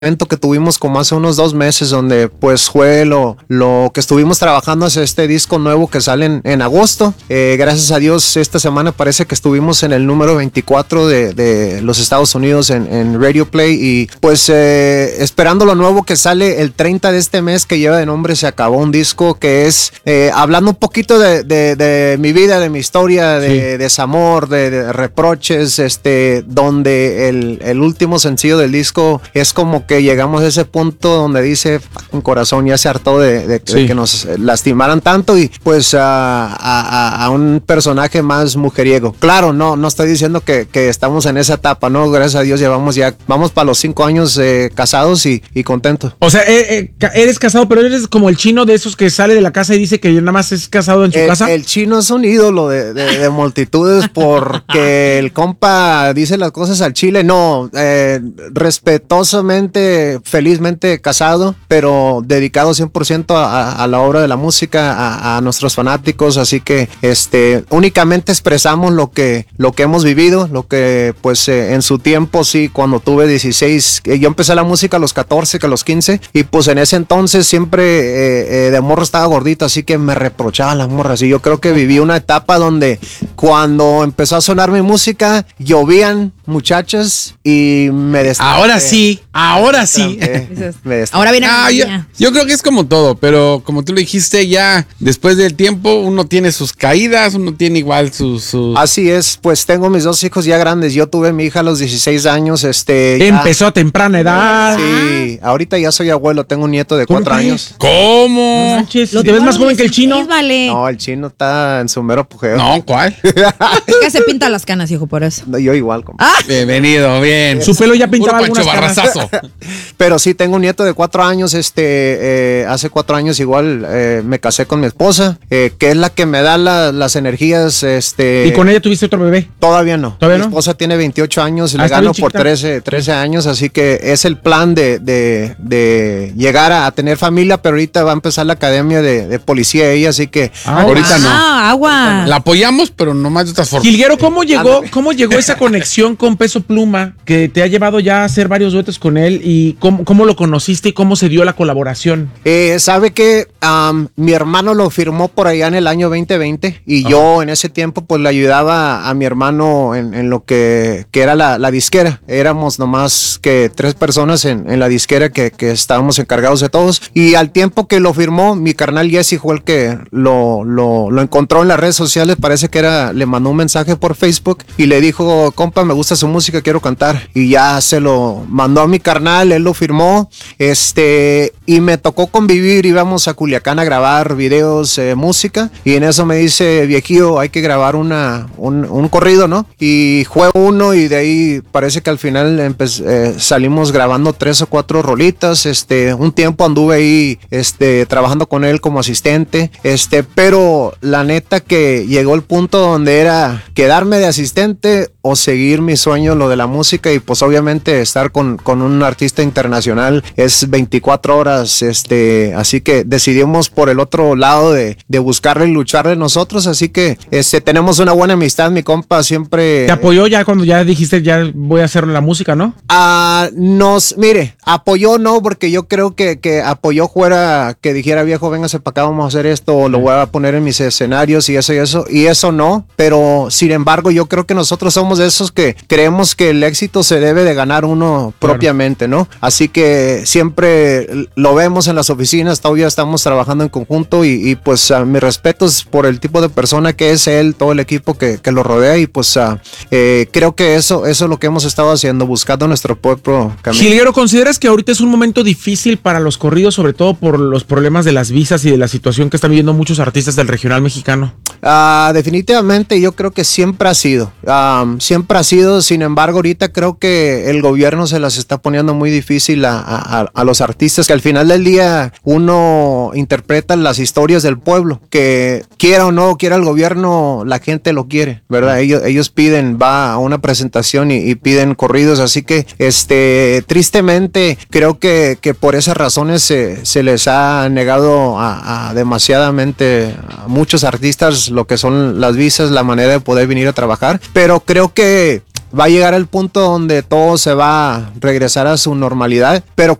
evento que tuvimos como hace unos 2 meses, donde pues fue lo que estuvimos trabajando hacia este disco nuevo que sale en agosto. Gracias a Dios esta semana parece que estuvimos en el número 24 de los Estados Unidos en Radio Play, y pues esperando lo nuevo que sale el 30 de este mes, que lleva de nombre Se Acabó, un disco que es hablando un poquito de mi vida, de mi historia, de desamor, de reproches, donde el último sencillo del disco es como que llegamos a ese punto donde dice, un corazón ya se hartó de que nos lastimaran tanto, y pues a un personaje más mujeriego. Claro, no estoy diciendo que estamos en esa etapa, ¿no? Gracias a Dios vamos para los 5 años casados y contentos. O sea, eres casado, pero eres como el Chino de esos que sale de la casa y dice que nada más es casado en su casa. El Chino es un ídolo de multitudes porque el compa dice las cosas al chile. No, respetuosamente, felizmente casado, pero dedicado 100% a la obra de la música, a nuestros fanáticos, así que únicamente expresamos lo que hemos vivido, lo que pues en su tiempo, sí, cuando tuve 16, yo empecé la música a los 14, que a los 15, y pues en ese entonces siempre de morro estaba gordito, así que me reprochaban las morras, y yo creo que viví una etapa donde cuando empezó a sonar mi música, llovían muchachas y me destaqué. Ahora sí. Ahora viene la niña. Yo creo que es como todo, pero como tú lo dijiste, ya después del tiempo uno tiene sus caídas, uno tiene igual sus... Así es, pues tengo mis 2 hijos ya grandes. Yo tuve mi hija a los 16 años. Empezó a temprana edad. Sí, ahorita ya soy abuelo, tengo un nieto de 4 años. ¿Cómo? No manches, ¿te ves más joven que el Chino? Vale. No, el Chino está en su mero pujeo. No, ¿cuál? Es que se pinta las canas, hijo, por eso. No, yo igual. Bienvenido, bien. Su pelo ya pintaba Puro Pancho algunas canas. Barrazazo. Pero sí, tengo un nieto de 4 años. Hace 4 años igual me casé con mi esposa, que es la que me da las energías. ¿Y con ella tuviste otro bebé? Todavía no. ¿Todavía mi no? esposa tiene 28 años, le está gano bien por chiquita. 13 años, así que es el plan de llegar a tener familia, pero ahorita va a empezar la academia de policía ella, así que ahorita no. Agua. La apoyamos, pero nomás de otras formas. Jilguero, ¿cómo llegó esa conexión con Peso Pluma que te ha llevado ya a hacer varios duetos con él, y cómo lo conociste y cómo se dio la colaboración? Sabe que mi hermano lo firmó por allá en el año 2020 y yo en ese tiempo pues le ayudaba a mi hermano en lo que era la disquera. Éramos nomás que 3 personas en la disquera que estábamos encargados de todos, y al tiempo que lo firmó, mi carnal Jesse fue el que lo encontró en las redes sociales. Parece que le mandó un mensaje por Facebook y le dijo, compa, me gusta su música, quiero cantar, y ya se lo mandó a mi carnal, él lo firmó, y me tocó convivir. Íbamos a Culiacán a grabar videos, música, y en eso me dice, viejillo, hay que grabar un corrido, ¿no? Y fue uno, y de ahí parece que al final salimos grabando 3 o 4 rolitas. Un tiempo anduve ahí trabajando con él como asistente, pero la neta que llegó el punto donde era quedarme de asistente o seguir mi sueño, lo de la música, y pues obviamente estar con un artista internacional es 24 horas, así que decidimos por el otro lado de buscarle y lucharle nosotros, así que tenemos una buena amistad. Mi compa siempre... ¿Te apoyó ya cuando ya dijiste, ya voy a hacer la música, no? Mire, apoyó no, porque yo creo que apoyó fuera que dijera, viejo, véngase para acá, vamos a hacer esto, o lo voy a poner en mis escenarios y eso no, pero sin embargo yo creo que nosotros somos de esos que creemos que el éxito se debe de ganar uno propiamente, ¿no? Así que siempre lo vemos en las oficinas, todavía estamos trabajando en conjunto, y pues mis respetos por el tipo de persona que es él, todo el equipo que lo rodea, y pues creo que eso es lo que hemos estado haciendo, buscando nuestro propio camino. Jilguero, ¿consideras que ahorita es un momento difícil para los corridos, sobre todo por los problemas de las visas y de la situación que están viviendo muchos artistas del regional mexicano? Definitivamente yo creo que siempre ha sido, sin embargo ahorita creo que el gobierno se las está poniendo muy difícil a los artistas, que al final del día uno interpreta las historias del pueblo, que quiera o no quiera el gobierno, la gente lo quiere, ¿verdad? Ellos piden, va a una presentación y piden corridos, así que tristemente creo que por esas razones se les ha negado a demasiadamente a muchos artistas lo que son las visas, la manera de poder venir a trabajar, pero creo que va a llegar el punto donde todo se va a regresar a su normalidad, pero